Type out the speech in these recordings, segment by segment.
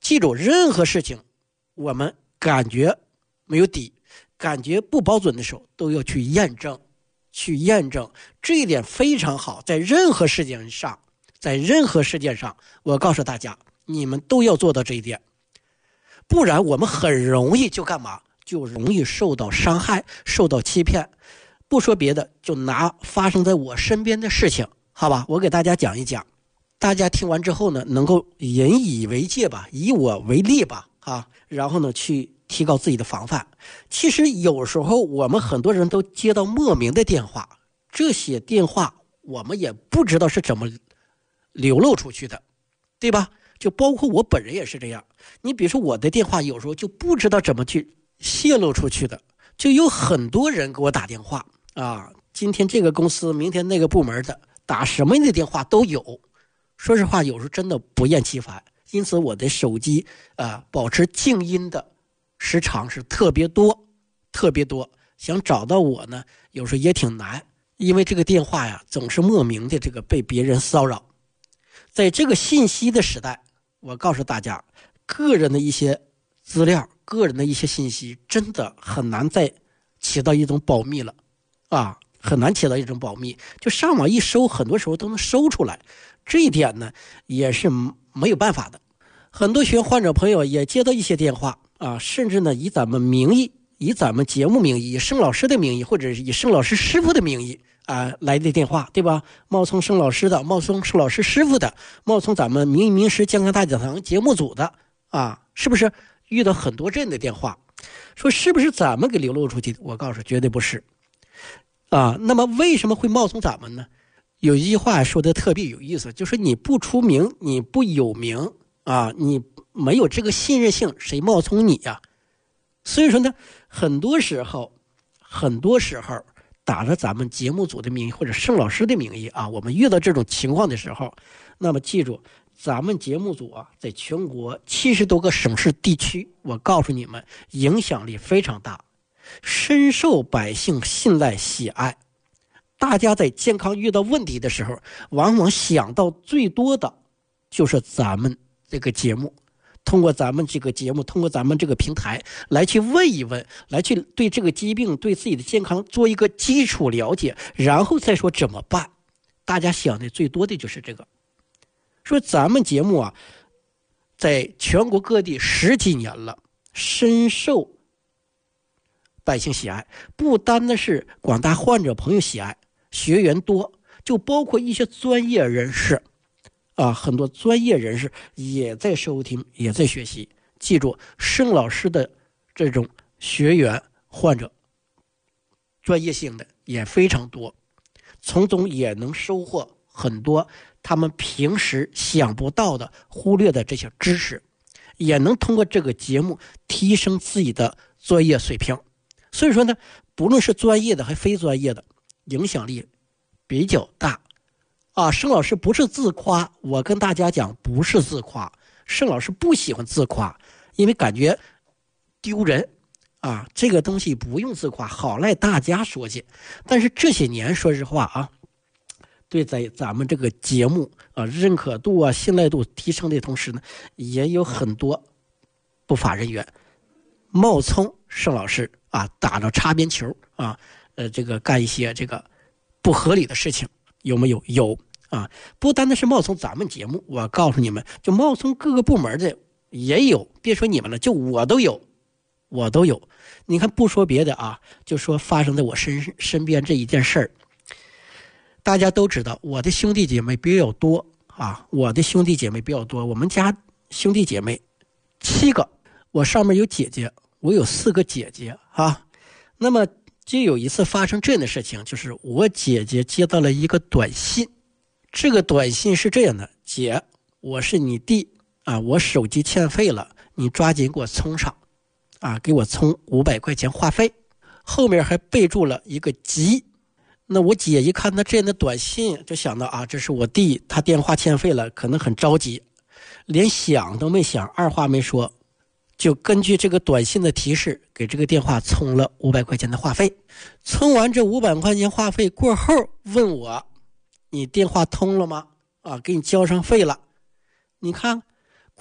记住，任何事情我们感觉没有底，感觉不保准的时候，都要去验证，这一点非常好。在任何事件上，我告诉大家，你们都要做到这一点，不然我们很容易就干嘛？就容易受到伤害，受到欺骗。不说别的，就拿发生在我身边的事情，好吧，我给大家讲一讲，大家听完之后呢，能够引以为戒吧，以我为例吧，然后呢，去提高自己的防范。其实有时候我们很多人都接到莫名的电话，这些电话我们也不知道是怎么流露出去的，对吧？就包括我本人也是这样。你比如说我的电话有时候就不知道怎么去泄露出去的，就有很多人给我打电话啊，今天这个公司，明天那个部门的，打什么样的电话都有。说实话，有时候真的不厌其烦，因此我的手机保持静音的时长是特别多。想找到我呢，有时候也挺难，因为这个电话呀，总是莫名的这个被别人骚扰。在这个信息的时代，我告诉大家，个人的一些资料，个人的一些信息，真的很难再起到一种保密了很难起到一种保密。就上网一搜，很多时候都能搜出来，这一点呢也是没有办法的。很多学员患者朋友也接到一些电话甚至呢以咱们名义，以咱们节目名义，以盛老师的名义，或者是以盛老师师傅的名义来的电话，对吧？冒充盛老师的，冒充盛老师师傅的，冒充咱们名医名师健康大讲堂节目组的是不是遇到很多这样的电话？说是不是咱们给流露出去的？我告诉绝对不是那么为什么会冒充咱们呢？有一句话说的特别有意思，就是你不出名，你不有名你没有这个信任性，谁冒充你呀？所以说呢，很多时候打着咱们节目组的名义或者盛老师的名义我们遇到这种情况的时候，那么记住，咱们节目组在全国70多个省市地区，我告诉你们，影响力非常大，深受百姓信赖喜爱。大家在健康遇到问题的时候，往往想到最多的就是咱们这个节目，通过咱们这个节目，通过咱们这个平台来去问一问，来去对这个疾病，对自己的健康做一个基础了解，然后再说怎么办。大家想的最多的就是这个。说咱们节目在全国各地10几年了，深受百姓喜爱，不单的是广大患者朋友喜爱，学员多，就包括一些专业人士很多专业人士也在收听，也在学习。记住，盛老师的这种学员患者专业性的也非常多，从中也能收获很多他们平时想不到的、忽略的这些知识，也能通过这个节目提升自己的专业水平。所以说呢，不论是专业的还非专业的，影响力比较大盛老师不是自夸，我跟大家讲，不是自夸。盛老师不喜欢自夸，因为感觉丢人这个东西不用自夸，好赖大家说去。但是这些年说实话对在咱们这个节目认可度信赖度提升的同时呢，也有很多不法人员冒充盛老师打着擦边球这个干一些这个不合理的事情，有没有？有不单单是冒充咱们节目，我告诉你们，就冒充各个部门的也有，别说你们了，就我都有。你看，不说别的就说发生在我身边这一件事儿。大家都知道，我的兄弟姐妹比较多我们家兄弟姐妹7个，我上面有姐姐，我有4个姐姐那么就有一次发生这样的事情，就是我姐姐接到了一个短信，这个短信是这样的：姐，我是你弟我手机欠费了，你抓紧给我充上给我充500块钱话费。后面还备注了一个急。那我姐一看他这样的短信，就想到这是我弟，他电话欠费了，可能很着急，连想都没想，二话没说，就根据这个短信的提示给这个电话充了500块钱的话费。充完这500块钱话费过后，问我你电话通了吗给你交上费了。你看过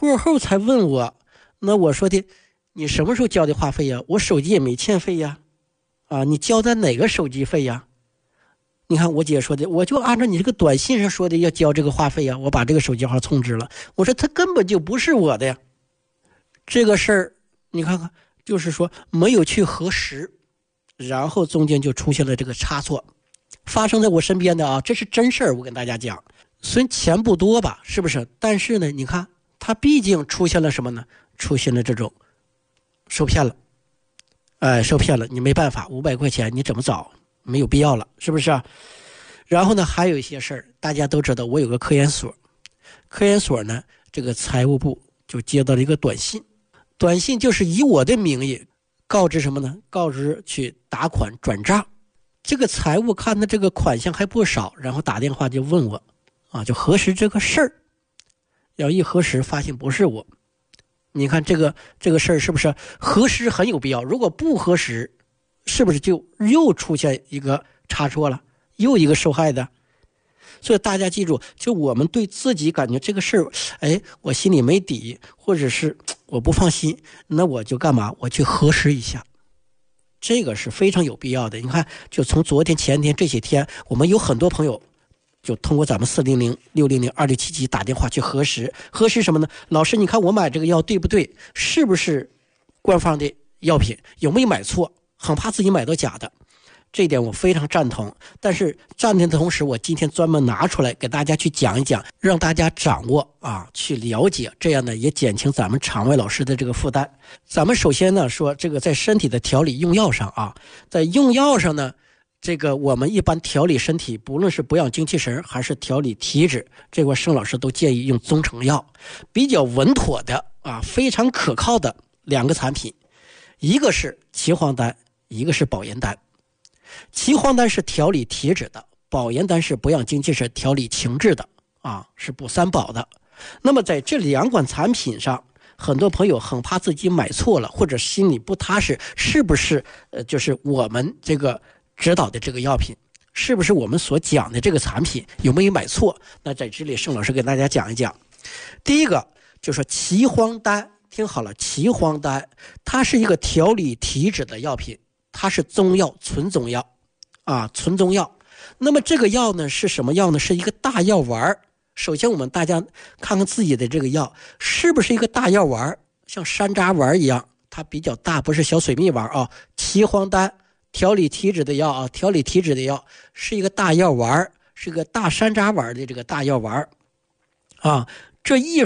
过后才问我，那我说的，你什么时候交的话费呀？我手机也没欠费呀，你交的哪个手机费呀？你看我姐说的，我就按照你这个短信上说的要交这个话费呀，我把这个手机号充值了。我说他根本就不是我的呀，这个事儿你看看，就是说没有去核实，然后中间就出现了这个差错，发生在我身边的啊，这是真事儿，我跟大家讲。虽然钱不多吧，是不是？但是呢，你看他毕竟出现了什么呢？出现了这种受骗了，受骗了，你没办法，500块钱你怎么找？没有必要了，是不是？然后呢，还有一些事儿，大家都知道，我有个科研所，科研所呢，这个财务部就接到了一个短信，短信就是以我的名义告知什么呢？告知去打款转账。这个财务看的这个款项还不少，然后打电话就问我，就核实这个事儿。要一核实发现不是我，你看这个事儿是不是核实很有必要？如果不核实，是不是就又出现一个差错了，又一个受害的？所以大家记住，就我们对自己感觉这个事儿，我心里没底，或者是我不放心，那我就干嘛？我去核实一下，这个是非常有必要的。你看，就从昨天、前天这些天，我们有很多朋友就通过咱们400、600、2677打电话去核实什么呢？老师，你看我买这个药对不对？是不是官方的药品？有没有买错？很怕自己买到假的，这一点我非常赞同。但是赞同的同时，我今天专门拿出来给大家去讲一讲，让大家掌握去了解，这样呢也减轻咱们场外老师的这个负担。咱们首先呢说这个在身体的调理用药上在用药上呢，这个我们一般调理身体，不论是补养精气神还是调理体质，这块盛老师都建议用中成药，比较稳妥的非常可靠的2个产品，一个是岐黄丹，一个是保元丹。岐黄丹是调理体质的，保元丹是补养精气神、调理情志的是补3宝的。那么在这2款产品上，很多朋友很怕自己买错了，或者心里不踏实，是不是就是我们这个指导的这个药品，是不是我们所讲的这个产品有没有买错？那在这里盛老师给大家讲一讲。第一个就是岐黄丹，听好了，岐黄丹它是一个调理体质的药品，它是中药，纯中药纯中药。那么这个药呢是什么药呢？是一个大药丸。首先我们大家看看自己的这个药是不是一个大药丸，像山楂丸一样，它比较大，不是小水蜜丸岐黄丹调理体质的药调理体质的药是一个大药丸，是一个大山楂丸的这个大药丸这一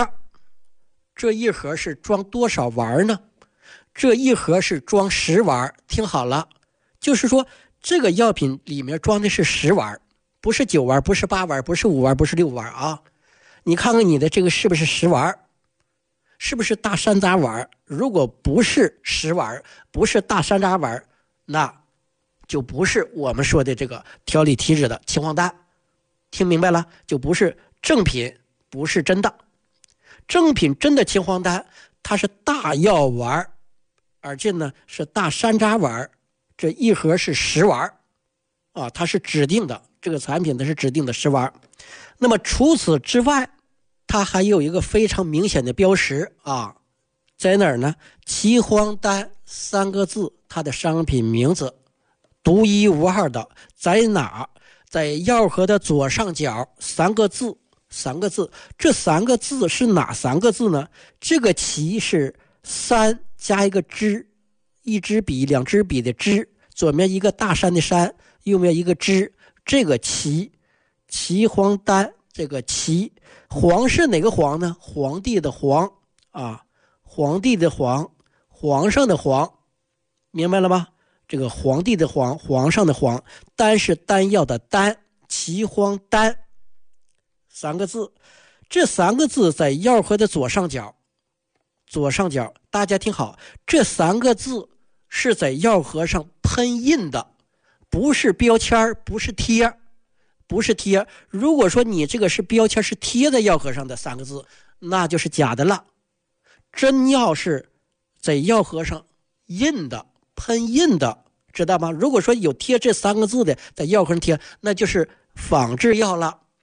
盒是装多少丸呢？这一盒是装10丸。听好了，就是说这个药品里面装的是10丸，不是9丸，不是8丸，不是5丸，不是6丸你看看你的这个是不是10丸，是不是大山楂丸？如果不是10丸，不是大山楂丸，那就不是我们说的这个调理体质的岐黄丹。听明白了？就不是正品，不是真的。正品真的岐黄丹它是大药丸，而这呢是大山楂丸，这一盒是10丸它是指定的，这个产品它是指定的10丸。那么除此之外，它还有一个非常明显的标识在哪儿呢？岐黄丹3个字，它的商品名字独一无二的在哪？在药盒的左上角3个字，这3个字是哪3个字呢？这个岐是3加一个支，一支笔2支笔的支，左面一个大山的山，右面一个支，这个岐黄丹，这个岐黄是哪个黄呢？皇帝的皇皇帝的皇，皇上的皇，明白了吗？这个皇帝的皇，皇上的皇，丹是丹药的丹，岐黄丹3个字。这3个字在药盒的左上角，大家听好，这3个字是在药盒上喷印的，不是标签，不是贴。如果说你这个是标签，是贴在药盒上的3个字，那就是假的了。真药是在药盒上印的，喷印的，知道吗？如果说有贴这3个字的在药盒上贴，那就是仿制药了。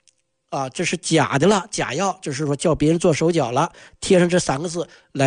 啊，这是假的了，假药，就是说叫别人做手脚了，贴上这3个字来